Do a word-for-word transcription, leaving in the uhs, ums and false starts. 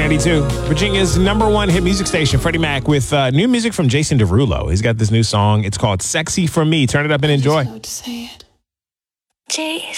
ninety-two, Virginia's number one hit music station, Freddie Mac, with uh, new music from Jason Derulo. He's got this new song. It's called Sexy For Me. Turn it up and enjoy. Jason.